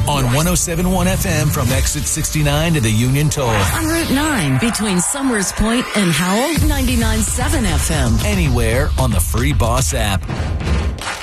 on 107.1 FM from exit 69 to the Union Toll. On Route 9 between Summers Point and Howell, 99.7 FM. Anywhere on the free Boss app.